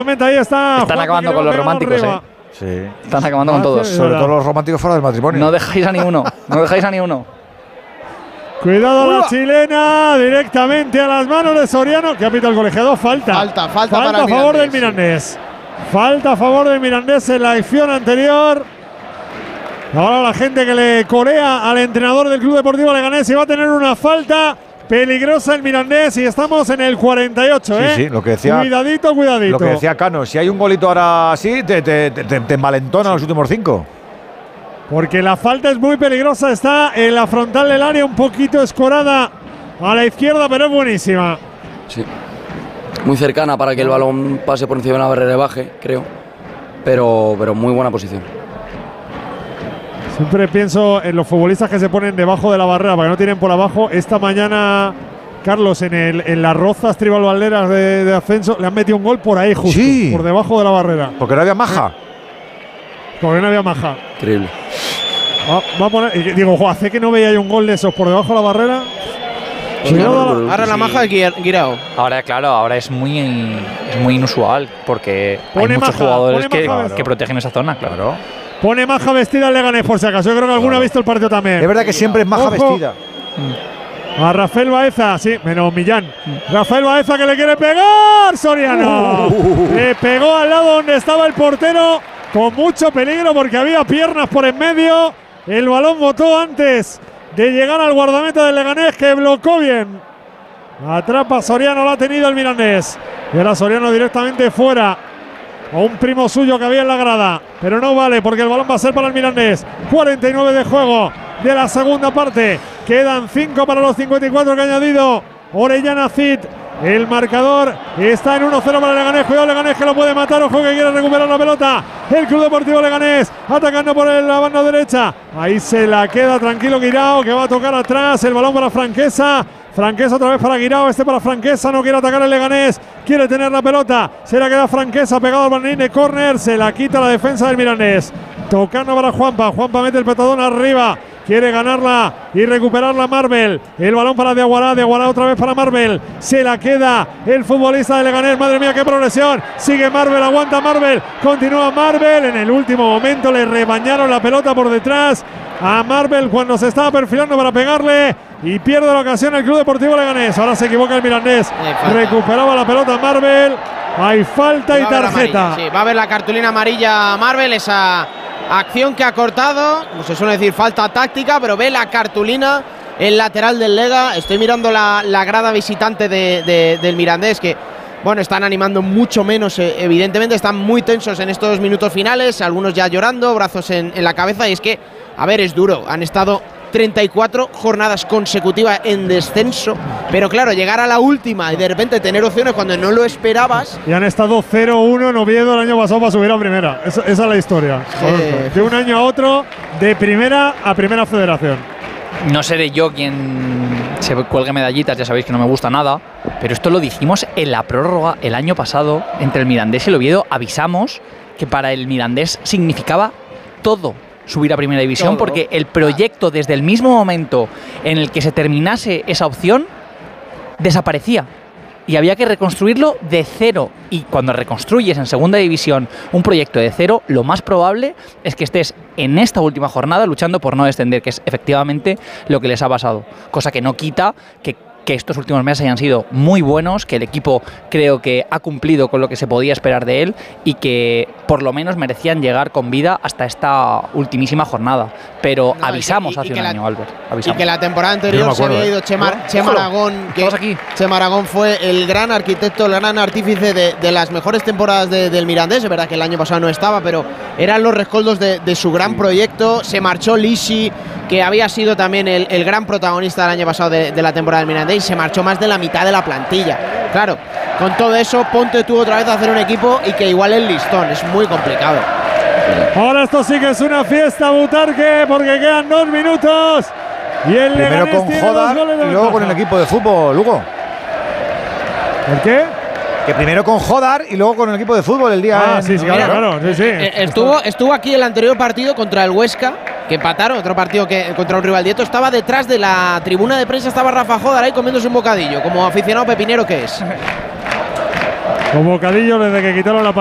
Ahí está. Están acabando con los románticos, Sí. Están acabando con todos. Sobre todo los románticos fuera del matrimonio. No dejáis a ni uno. No dejáis a ni uno. Cuidado la chilena, directamente a las manos de Soriano. ¿Qué ha pitado el colegiado? Falta para a favor del Mirandés. Falta a favor del Mirandés en la acción anterior. Ahora la gente que le corea al entrenador del Club Deportivo Leganés y va a tener una falta peligrosa el Mirandés y estamos en el 48, Sí, lo que decía, cuidadito. Lo que decía Cano, si hay un golito ahora así, te envalentona los últimos 5. Porque la falta es muy peligrosa, está en la frontal del área, un poquito escorada a la izquierda, pero es buenísima. Sí, muy cercana para que el balón pase por encima de la barrera y baje, creo. Pero muy buena posición. Siempre pienso en los futbolistas que se ponen debajo de la barrera para que no tiren por abajo. Esta mañana, Carlos, en las Rozas Tribal Valderas de ascenso, le han metido un gol por ahí justo, por debajo de la barrera. Porque no había maja. Porque no había maja. Increíble. Va a poner, digo, hace que no veía yo un gol de esos por debajo de la barrera. Ahora la maja de Guirao. Ahora, claro, ahora es muy inusual porque hay muchos jugadores que protegen esa zona, claro. Pone maja vestida el Leganés, por si acaso. Yo creo que alguno ha visto el partido también. Es verdad que siempre es maja vestida. A Rafael Baeza, sí, menos Millán. Rafael Baeza que le quiere pegar, Soriano. Le pegó al lado donde estaba el portero con mucho peligro porque había piernas por en medio. El balón botó antes de llegar al guardameta del Leganés que bloqueó bien. Atrapa Soriano, lo ha tenido el Mirandés. Y ahora Soriano directamente fuera. A un primo suyo que había en la grada, pero no vale porque el balón va a ser para el Mirandés. 49 de juego de la segunda parte. Quedan 5 para los 54 que ha añadido Orellana Cid. El marcador está en 1-0 para el Leganés. Cuidado Leganés que lo puede matar. Ojo que quiere recuperar la pelota. El Club Deportivo Leganés atacando por la banda derecha. Ahí se la queda tranquilo Guirao que va a tocar atrás. El balón para Franquesa. Franquesa otra vez para Guirao, para Franquesa, no quiere atacar el Leganés, quiere tener la pelota, se la queda Franquesa pegado al bandín de córner, se la quita la defensa del Mirandés, tocando para Juanpa mete el petadón arriba, quiere ganarla y recuperarla Marvel, el balón para Diaguará otra vez para Marvel, se la queda el futbolista de Leganés, madre mía qué progresión, sigue Marvel, aguanta Marvel, continúa Marvel, en el último momento le rebañaron la pelota por detrás a Marvel cuando se estaba perfilando para pegarle y pierde la ocasión el Club Deportivo Leganés. Ahora se equivoca el Mirandés, recuperaba la pelota Marvel, hay falta y tarjeta. Sí, va a haber la cartulina amarilla Marvel, esa acción que ha cortado, como se suele decir, falta táctica, pero ve la cartulina el lateral del Lega. Estoy mirando la grada visitante del Mirandés, que bueno, están animando mucho menos, evidentemente están muy tensos en estos minutos finales, algunos ya llorando, brazos en la cabeza, y es que, a ver, es duro, han estado 34 jornadas consecutivas en descenso, pero claro, llegar a la última y de repente tener opciones cuando no lo esperabas. Y han estado 0-1 en Oviedo el año pasado para subir a primera, esa es la historia. De un año a otro, de primera a primera federación. No seré yo quien se cuelgue medallitas, ya sabéis que no me gusta nada, pero esto lo dijimos en la prórroga el año pasado entre el Mirandés y el Oviedo. Avisamos que para el Mirandés significaba todo subir a primera división, porque el proyecto desde el mismo momento en el que se terminase esa opción desaparecía y había que reconstruirlo de cero, y cuando reconstruyes en segunda división un proyecto de cero, lo más probable es que estés en esta última jornada luchando por no descender, que es efectivamente lo que les ha pasado, cosa que no quita que estos últimos meses hayan sido muy buenos, que el equipo creo que ha cumplido con lo que se podía esperar de él y que por lo menos merecían llegar con vida hasta esta ultimísima jornada. Pero no, avisamos hace un año, Albert. Avisamos. Y que la temporada anterior se había ido Chema Aragón, que Chema Aragón fue el gran arquitecto, el gran artífice de las mejores temporadas del Mirandés. Es verdad que el año pasado no estaba, pero eran los rescoldos de su gran proyecto. Se marchó Lisi, que había sido también el gran protagonista del año pasado de la temporada del Mirandés, y se marchó más de la mitad de la plantilla. Claro, con todo eso, ponte tú otra vez a hacer un equipo y que igual el listón, es muy complicado. Ahora esto sí que es una fiesta, Butarque, porque quedan 2 minutos y el primero Leganés con Jodar y luego con el equipo de fútbol, Hugo. ¿Por qué? Que primero con Jodar y luego con el equipo de fútbol el día. Sí, claro. Sí. Estuvo aquí el anterior partido contra el Huesca, que empataron, otro partido que contra un rival directo. Estaba detrás de la tribuna de prensa, estaba Rafa Jodar ahí comiéndose un bocadillo, como aficionado pepinero que es. Con bocadillo desde que quitaron la